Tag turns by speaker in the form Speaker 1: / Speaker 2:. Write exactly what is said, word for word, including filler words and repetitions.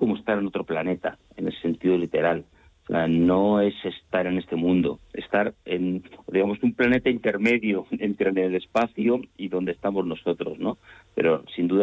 Speaker 1: como estar en otro planeta, en el sentido literal. O sea, no es estar en este mundo, estar en, digamos, un planeta intermedio entre el espacio y donde estamos nosotros, ¿no? Pero sin duda